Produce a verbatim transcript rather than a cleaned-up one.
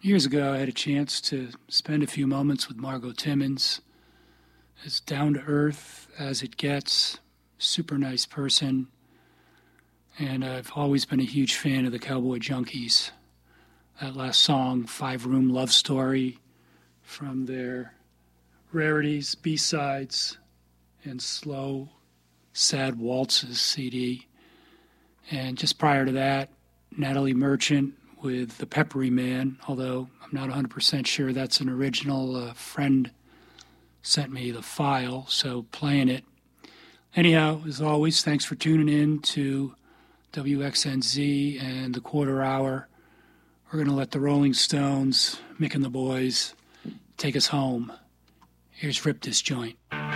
Years ago, I had a chance to spend a few moments with Margot Timmons. As down to earth as it gets, super nice person. And I've always been a huge fan of the Cowboy Junkies. That last song, Five Room Love Story, from their Rarities, B-Sides, and Slow, Sad Waltzes C D. And just prior to that, Natalie Merchant with The Peppery Man, although I'm not one hundred percent sure that's an original. A friend sent me the file, so playing it. Anyhow, as always, thanks for tuning in to W X N Z and the Quarter Hour. We're going to let the Rolling Stones, Mick and the Boys, take us home. Here's Rip This Joint.